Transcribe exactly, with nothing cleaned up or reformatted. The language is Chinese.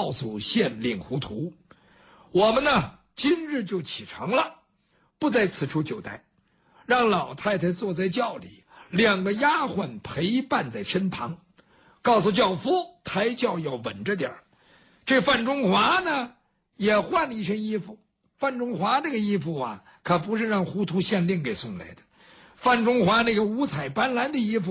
告诉县令胡图，我们呢今日就启程了，不在此处久待，让老太太坐在轿里，两个丫鬟陪伴在身旁，告诉轿夫抬轿要稳着点儿。这范中华呢也换了一身衣服，范中华这个衣服啊可不是让胡图县令给送来的，范中华那个五彩斑斓的衣服